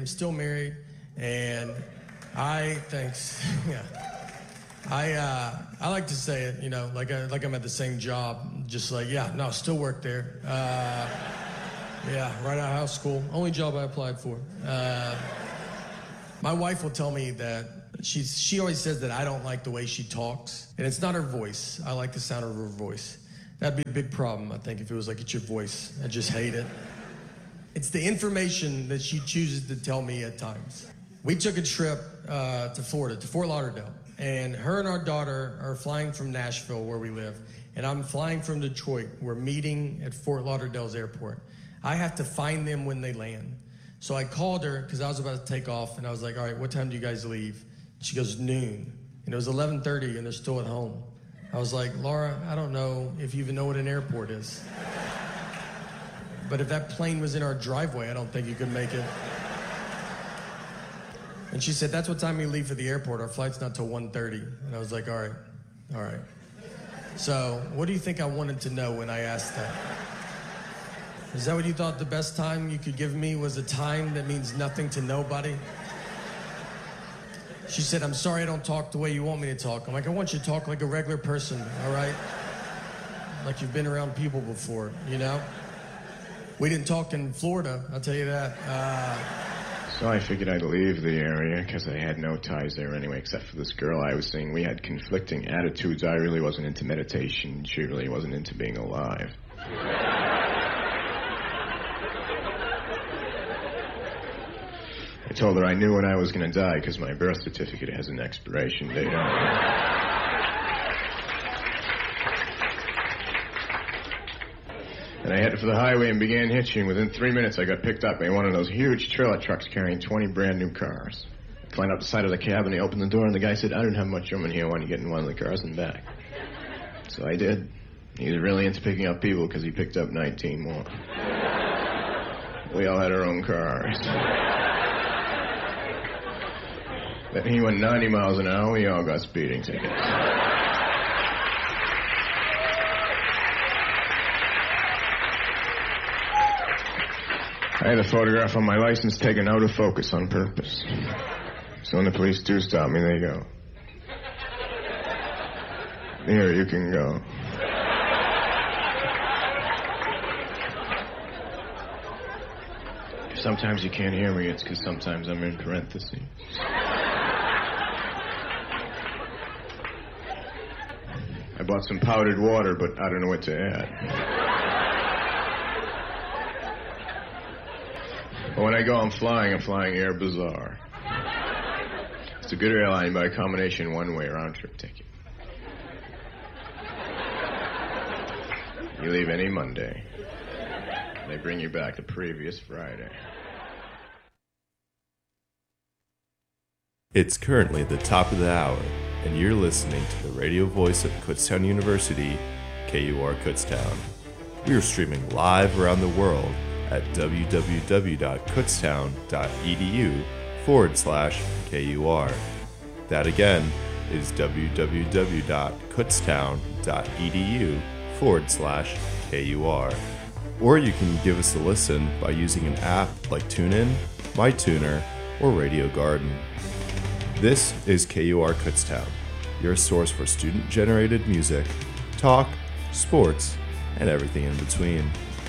I'm still married, and thanks. Yeah. I like to say it, like I'm at the same job, just like, still work there. Right out of house school. Only job I applied for. My wife will tell me that she always says that I don't like the way she talks, and it's not her voice. I like the sound of her voice. That'd be a big problem, I think, if it was like, it's your voice. I just hate it. It's the information that she chooses to tell me at times. We took a trip to Florida, to Fort Lauderdale, and her and our daughter are flying from Nashville, where we live, and I'm flying from Detroit. We're meeting at Fort Lauderdale's airport. I have to find them when they land. So I called her because I was about to take off, and I was like, all right, what time do you guys leave? She goes, noon. And it was 11:30, and they're still at home. I was like, Laura, I don't know if you even know what an airport is. But if that plane was in our driveway, I don't think you could make it. And she said, that's what time we leave for the airport. Our flight's not till 1:30. And I was like, all right. So what do you think I wanted to know when I asked that? Is that what you thought the best time you could give me was a time that means nothing to nobody? She said, I'm sorry I don't talk the way you want me to talk. I'm like, I want you to talk like a regular person, all right? Like you've been around people before, We didn't talk in Florida, I'll tell you that. So I figured I'd leave the area because I had no ties there anyway, except for this girl I was seeing. We had conflicting attitudes. I really wasn't into meditation. She really wasn't into being alive. I told her I knew when I was going to die because my birth certificate has an expiration date on it. And I headed for the highway and began hitching. Within 3 minutes, I got picked up by one of those huge trailer trucks carrying 20 brand new cars. I climbed up the side of the cab and he opened the door and the guy said, I don't have much room in here. Why don't you get in one of the cars and back? So I did. He was really into picking up people because he picked up 19 more. We all had our own cars. Then he went 90 miles an hour. We all got speeding tickets. I had a photograph on my license taken out of focus on purpose. So when the police do stop me, they go, here, you can go. If sometimes you can't hear me, it's because sometimes I'm in parentheses. I bought some powdered water, but I don't know what to add. But when I go, I'm flying Air Bazaar. It's a good airline by a combination one-way round-trip ticket. You leave any Monday. They bring you back the previous Friday. It's currently the top of the hour, and you're listening to the radio voice of Kutztown University, KUR Kutztown. We are streaming live around the world at www.kutztown.edu/KUR. That again is www.kutztown.edu/KUR. Or you can give us a listen by using an app like TuneIn, MyTuner, or Radio Garden. This is KUR Kutztown, your source for student-generated music, talk, sports, and everything in between.